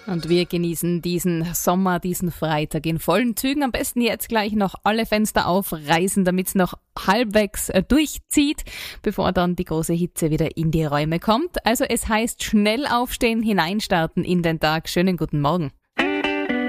Und wir genießen diesen Sommer, diesen Freitag in vollen Zügen. Am besten jetzt gleich noch alle Fenster aufreißen, damit es noch halbwegs durchzieht, bevor dann die große Hitze wieder in die Räume kommt. Also es heißt schnell aufstehen, hineinstarten in den Tag. Schönen guten Morgen.